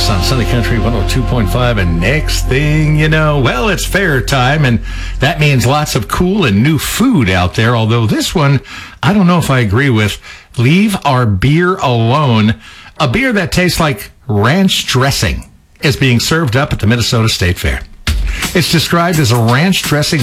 Yes, on Sunday Country 102.5, and next thing you know, well, it's fair time, and that means lots of cool and new food out there, although this one, I don't know if I agree with. Leave our beer alone. A beer that tastes like ranch dressing is being served up at the Minnesota State Fair. It's described as a ranch dressing